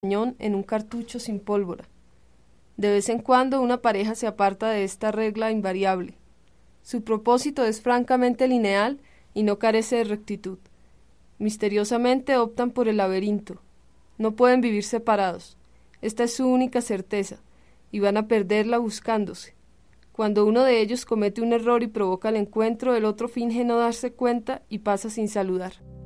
cañón en un cartucho sin pólvora. De vez en cuando una pareja se aparta de esta regla invariable. Su propósito es francamente lineal y no carece de rectitud. Misteriosamente optan por el laberinto. No pueden vivir separados. Esta es su única certeza, y van a perderla buscándose. Cuando uno de ellos comete un error y provoca el encuentro, el otro finge no darse cuenta y pasa sin saludar.